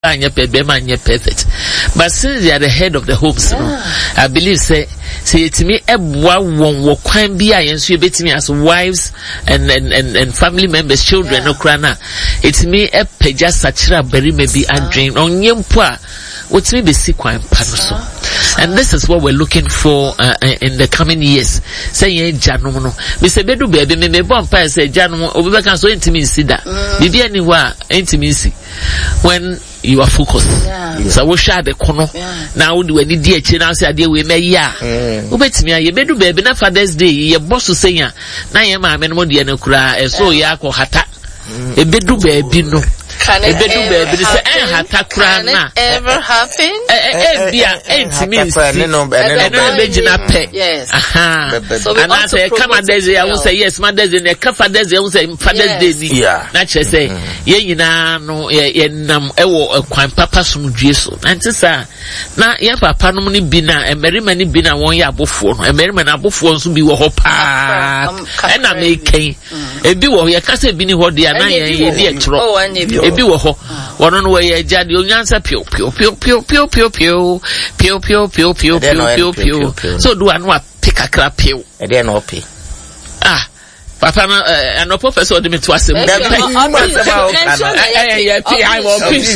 perfect. But since they are the head of the homes, I believe say it me one kwan bi a yenso betimi as wives and family members, children no krana. It me e peja sachira beri maybe a dream on yempo a wotimi be si kwan pa no so. And this is what we're looking for in the coming years. Say ye janom no. Me se bedu baby me bon pa say janom obi kan so intimi sida. Bibi ani wa intimi si. When you are focused. So we share the corner. Now we do any dear china say ade we me ya. Ubetimi aye bedu baby na Father's Day ye boss to say ya. Na ye ma me no de no kura so ya ko hata. E bedu baby no. Can it ever happen? Yes. So we also come and I will say yes, Mother's Day, Father's Day, I will say Father's Day. Yeah. Naturally say, ye no, ye nam ewo kwan papa sum Jesus. And sir, na ye papa no many bina, and very many bina 1 year before, and very many before so be hopa. And I make a be wo ye can say bini ho dia na ye tro. Ebi wo ho wono no we jade onyansa pio so do anu pick a crap pio e dey no pay papa no no professor de me to asem yeah pay I will piece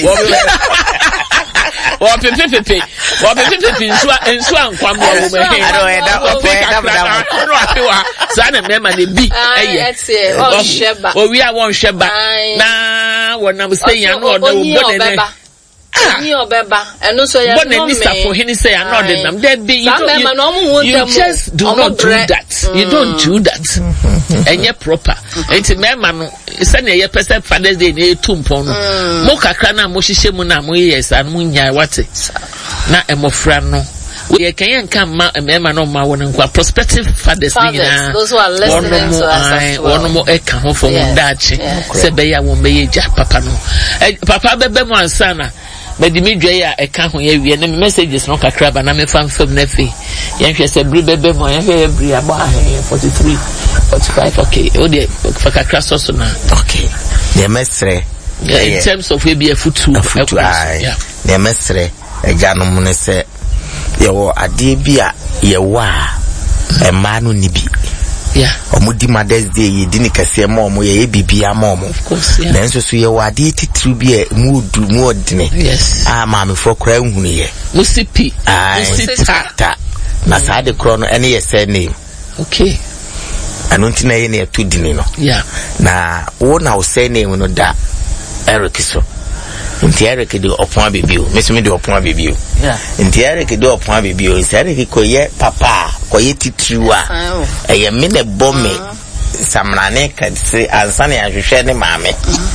Pepe nso ankwam wo me he no apewa sana mema ne bi eye o wi a won hweba na wonam say ya no odo bo ne ni obeba eno so ya no me for hini say ya no de nam there be you just do not do that you don't do that enye proper enti mema no say na ye person Father's Day na etumpon no mo kakra na mo hihye mu na mo yes an mo nya wate na emofra no we can come mema no ma won nkwa prospective fathers ni na those who are listening to us one more e kan ho for ndachi say be ya won be ye ja papa no papa bebe mo ansana but the midway e kan ho ye wie na messages no kakra ba na me fan na fi yen hwe say bri bebe mo yen hwe bri aba 43 45 okay o de for kakra so na okay the mesre in terms of we be a futu yeah the mesre e janom ne se ye wo ade bia ye wa e ma no ni bi yeah omudi Mother's Day ye di ni kase ma omo ye bibia ma omo of course yeah nanso so ye wa ade titru bi e mu odine yes ma me for kra nhunu ye musipi musita na sa de kro no ene ye say name okay anunti na ye na to dini no yeah na wo na wo say name no da Eric so nti Eric de opon abibio mesimi de opon abibio yeah nti Eric de opon abibio Eric ko ye papa ko ye titruwa eye me ne bomme samrane kadse ansane ahwehwe ne maame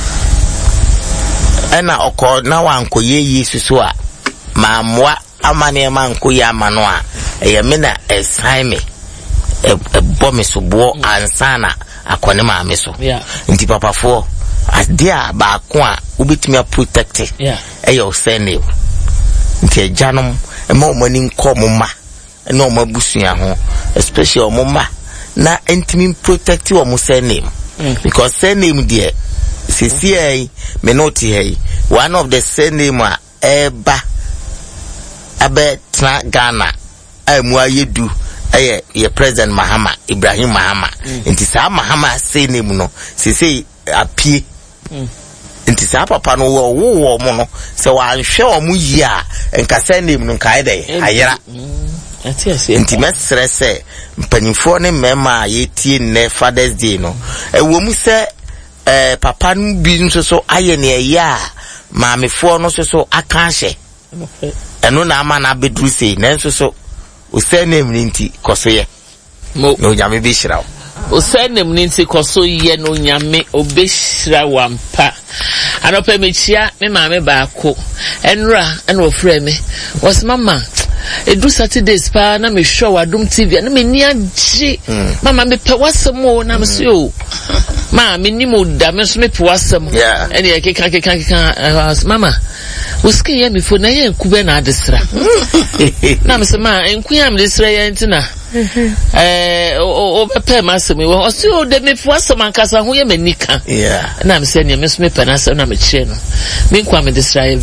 ana okọ na wanko ye Yesu so a maamwa amane manko ye amano a eye me na esaime bomme so bo ansana akone maame so nti papa fo adia ba ko a ubetimi protect eyo sene nti janom ma omani nko moma na omabusua ho especially omoma na intimi protect omo sene because sene there CCA me not here one of the sene ma eba abetna Ghana amu ayedu ye president Mahama Ibrahim Mahama nti sa Mahama sene mu no CCA apie nti sa papa no wo mo no se wa nhwe o mu yi a nka sane mu nka ide ayera nti mesre se mpanimfo ne mema yetie ne Father's Day no wo mu se papa no bi nso so aye ne ya maamefo no so aka hye eno na ama na bedru sei nanso so o sane mu nti koso ye mo no nyame bi hirawo o sene mninti koso ye no nyame obehira wampa anopa mechia me maame baako enra ena ofre me was mama edu Saturdays pa na me show Adom TV na me ni agi mama me pe wasem o na me so o ma me ni mo da me so me pe wasem ene ye keka mama Uski ye mi fo na ye nkube na adesra. Na me se ma enku ya me desra ye ntina. O be pe ma se mi wo. O si o de me fo asem ankasa ho ye manika. Yeah. Na me se ne me so me pe na asem na me kire no. Me nkwa me desra ye